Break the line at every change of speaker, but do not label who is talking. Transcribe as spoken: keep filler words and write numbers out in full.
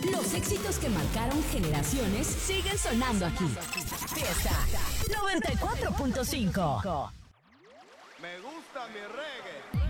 Los éxitos que marcaron generaciones siguen sonando aquí. Fiesta noventa y cuatro punto cinco.
Me gusta mi reggae.